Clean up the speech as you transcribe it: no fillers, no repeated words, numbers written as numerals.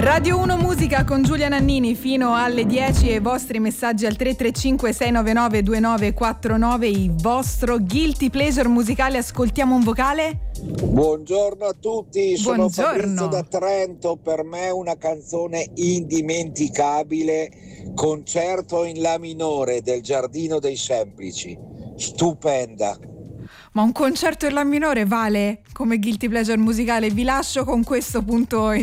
Radio 1 Musica con Giulia Nannini fino alle 10 e i vostri messaggi al 335 699 2949, il vostro guilty pleasure musicale. Ascoltiamo un vocale. Buongiorno a tutti, sono Buongiorno. Fabrizio da Trento. Per me una canzone indimenticabile, Concerto in La minore del Giardino dei Semplici, stupenda. Ma un concerto in La minore vale come guilty pleasure musicale? Vi lascio con questo punto